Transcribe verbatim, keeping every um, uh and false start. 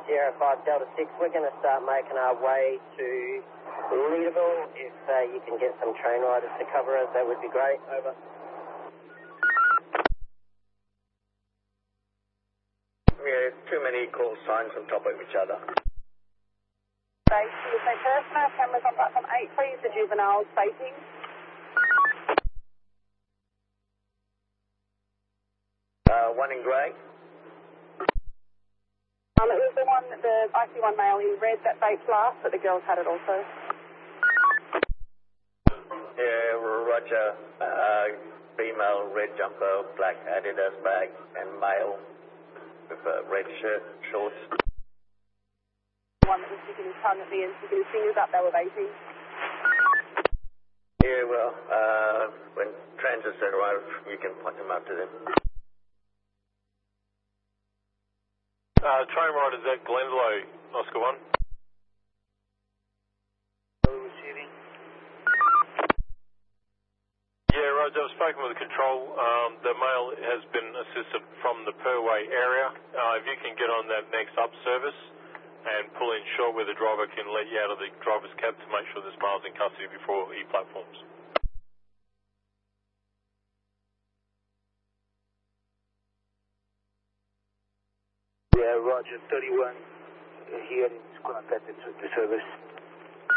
Sierra five Delta six. We're going to start making our way to Leederville. If uh, you can get some train riders to cover us, that would be great. Over. Yeah, too many call signs on top of each other. Safety, so personnel cameras on platform eight, please, the juveniles facing. Uh, one in grey. Um, it was the one, the I C one male in red that vaped last, but the girls had it also. Yeah, roger. Uh, female, red jumper, black Adidas bag, and male with a red shirt, shorts. One that was sticking his tongue at me and sticking his fingers up, they were vaping. Yeah, well, uh, when transits arrive, you can point them up to them. Uh, train riders at Glenslow, Oscar one. Receiving. Yeah, Roger, I've spoken with the control. Um, the male has been assisted from the Perway area. Uh, if you can get on that next up service and pull in short where the driver can let you out of the driver's cab to make sure this male's in custody before he platforms. Yeah, Roger, thirty-one here is connected to the service.